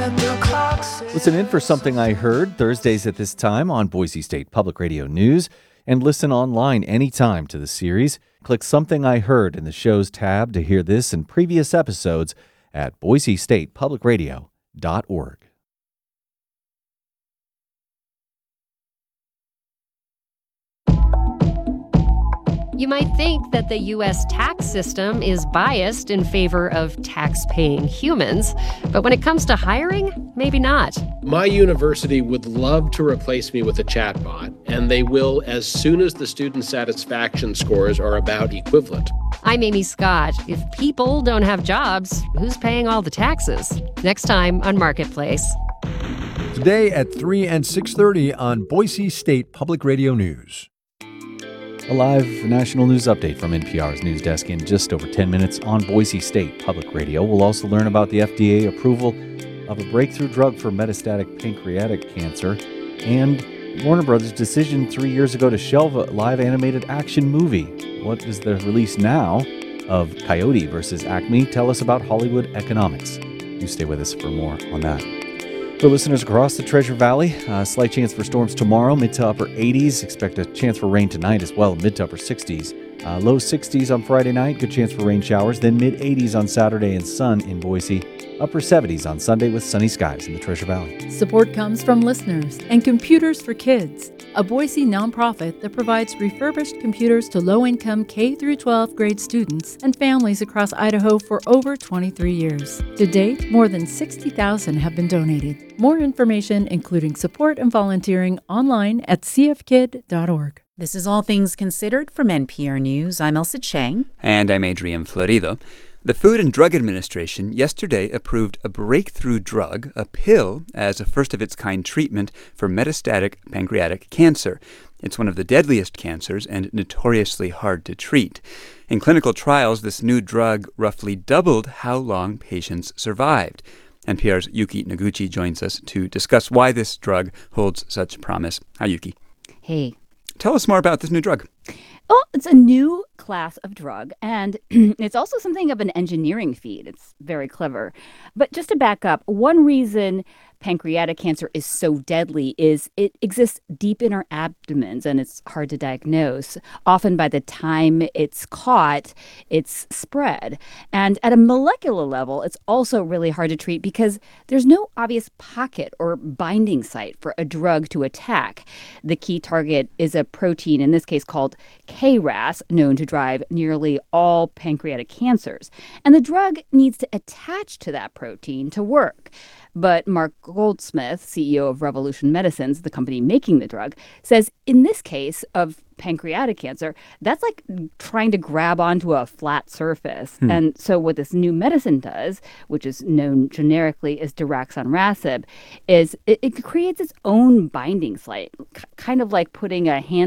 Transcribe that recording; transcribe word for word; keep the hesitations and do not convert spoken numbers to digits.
Listen in for Something I Heard Thursdays at this time on Boise State Public Radio News, and listen online anytime to the series. Click Something I Heard in the show's tab to hear this and previous episodes at boise state public radio dot org. You might think that the U S tax system is biased in favor of tax-paying humans, but when it comes to hiring, maybe not. My university would love to replace me with a chatbot, and they will as soon as the student satisfaction scores are about equivalent. I'm Amy Scott. If people don't have jobs, who's paying all the taxes? Next time on Marketplace. Today at three and six thirty on Boise State Public Radio News. A live national news update from N P R's news desk in just over ten minutes on Boise State Public Radio. We'll also learn about the F D A approval of a breakthrough drug for metastatic pancreatic cancer and Warner Brothers' decision three years ago to shelve a live animated action movie. What is the release now of Coyote versus Acme? Tell us about Hollywood economics. You stay with us for more on that. For listeners across the Treasure Valley, a slight chance for storms tomorrow, mid to upper eighties. Expect a chance for rain tonight as well, mid to upper sixties. Uh, low sixties on Friday night, good chance for rain showers. Then mid eighties on Saturday and sun in Boise. Upper seventies on Sunday with sunny skies in the Treasure Valley. Support comes from listeners and Computers for Kids, a Boise nonprofit that provides refurbished computers to low-income K through twelve grade students and families across Idaho for over twenty-three years. To date, more than sixty thousand have been donated. More information, including support and volunteering, online at c f kid dot org. This is All Things Considered from N P R News. I'm Elsa Chang. And I'm Adrian Florido. The Food and Drug Administration yesterday approved a breakthrough drug, a pill, as a first-of-its-kind treatment for metastatic pancreatic cancer. It's one of the deadliest cancers and notoriously hard to treat. In clinical trials, this new drug roughly doubled how long patients survived. N P R's Yuki Noguchi joins us to discuss why this drug holds such promise. Hi, Yuki. Hey. Tell us more about this new drug. Well, it's a new class of drug, and it's also something of an engineering feat. It's very clever. But just to back up, one reason pancreatic cancer is so deadly is it exists deep in our abdomens, and it's hard to diagnose. Often by the time it's caught, it's spread. And at a molecular level, it's also really hard to treat because there's no obvious pocket or binding site for a drug to attack. The key target is a protein, in this case called K R A S, known to drive nearly all pancreatic cancers. And the drug needs to attach to that protein to work. But Mark Goldsmith, C E O of Revolution Medicines, the company making the drug, says in this case of pancreatic cancer, that's like trying to grab onto a flat surface. Hmm. And so what this new medicine does, which is known generically as daraxonrasib, is it, it creates its own binding site, k- kind of like putting a hand